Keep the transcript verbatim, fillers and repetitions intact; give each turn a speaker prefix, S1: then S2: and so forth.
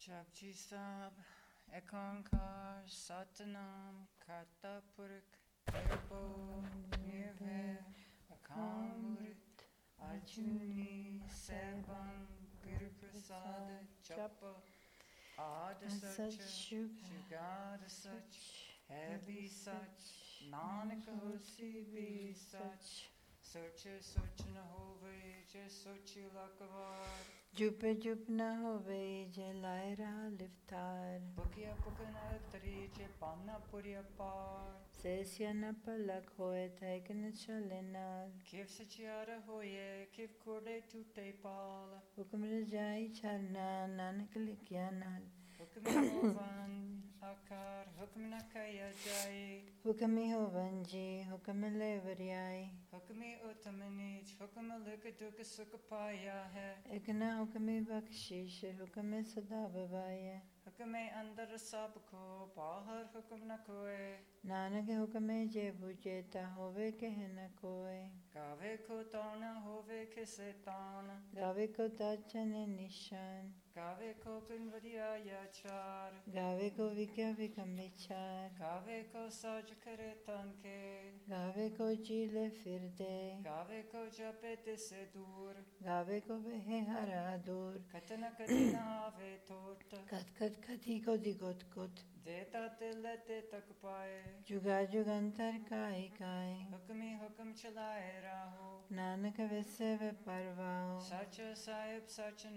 S1: ਜਪਜੀ ਸਾਹਿਬ ਏਕ ਓਂਕਾਰ ਸਤਿਨਾਮ ਕਰਤਾ ਪੁਰਖ ਨਿਰਭਉ ਨਿਰਵੈਰ ਅਕਾਲ ਮੂਰਤ ਅਜੂਨੀ ਸੈਭੰ ਗੁਰ ਪ੍ਰਸਾਦ ਜਪ ਆਦਿ ਸਚ ਜੁਗਾਦਿ ਸਚ ਹੈ ਵੀ ਸਚ ਨਾਨਕ ਹੋਸੀ ਵੀ ਸਚ ਸੋਚੇ ਸੋਚ ਨ ਹੋਵੇ ਜੇ ਸੋਚੀ ਲਕਵਾਰ
S2: ਜੁਪੇ ਜੁਪ ਨ ਹੋਵੇ ਜੇ ਲਾਇ ਰਹਾ ਲਿਵਤਾਰ
S1: ਬੁਕਿਆ ਬੁਕਨ ਤਰੀ ਜੇ ਪਾਨਾ ਪੁਰੀਆ ਪਾਰ
S2: ਸੈਸਿਆ ਨ ਪਲਕ ਹੋਏ ਤੈਕ ਨ ਚਲੇ ਨਾਲ
S1: ਕਿਵ ਸਚਿਆਰ ਹੋਏ ਕਿਵ ਕੋਡੇ ਟੂਟੇ ਪਾਲ
S2: ਹੁਕਮ ਰਜਾਈ ਚਰਨਾ ਨਾਨਕ ਲਿਖਿਆ ਨਾਲ
S1: ਹੁਕਮ ਹੋਵਨ ਆਕਾਰ ਹੁਕਮ ਨ ਕਹਿਆ ਜਾਏ
S2: ਹੁਕਮੀ ਹੋਵਨ ਜੀ ਹੁਕਮ ਲੈ ਵਰਿਆਈ
S1: ਹੁਕਮੀ ਉਤਮ ਨੀਚ ਹੁਕਮ ਲਿਖ ਦੁਖ ਸੁਖ ਪਾਇਆ ਹੈ
S2: ਇਕ ਨ ਹੁਕਮੀ ਬਖਸ਼ਿਸ਼ ਹੁਕਮ ਸਦਾ ਬਵਾਇਆ
S1: ਹੁਕਮੇ ਅੰਦਰ ਸਭ ਕੋ ਬਾਹਰ ਹੁਕਮ ਨ ਕੋਏ
S2: ਨਾਨਕ ਹੁਕਮੇ ਜੇ ਬੁਝੇ ਤਾ ਹੋਵੇ ਕਹਿ ਨ ਕੋਏ
S1: ਗਾਵੇ ਕੋ ਤਾਣ ਹੋਵੇ ਕਿਸੇ ਤਾਣ
S2: ਗਾਵੇ ਕੋ ਤਾਚਨ ਨਿਸ਼ਾਨ
S1: ਗਾਵੇ ਕੋ ਪਿੰਡ ਵਧੀਆ ਯਾਚਾਰ
S2: ਗਾਵੇ ਕੋ ਵਿਕਿਆ ਵਿਕਮ ਵਿਚਾਰ
S1: ਗਾਵੇ ਕੋ ਸਜ ਕਰੇ ਤਨ ਕੇ
S2: ਗਾਵੇ ਕੋ ਚੀਲੇ ਫਿਰਦੇ
S1: ਗਾਵੇ ਕੋ ਜਪੇ ਤਿਸੇ ਦੂਰ
S2: ਗਾਵੇ ਕੋ ਬਹਿ ਹਰਾ ਦੂਰ
S1: ਕਤ ਨ ਕਦੀ ਨ ਆਵੇ ਤੋਟ
S2: ਕਤ ਕਤ ਕਥੀ ਕੋ ਦੀ ਗੁਤ ਗੁਤ
S1: ਦੇਤਾ ਤਿਲ ਤੇ ਤਕ ਪਾਏ
S2: ਜੁਗਾ ਜੁਗੰਤਰ ਕਾਇ ਕਾਇ
S1: ਹੁਕਮੀ ਹੁਕਮ ਚਲਾਏ ਰਾਹੋ
S2: ਨਾਨਕ ਵਿਸੇ ਵੇ ਪਰਵਾਓ
S1: ਸਚ ਸਾਹਿਬ ਸਚ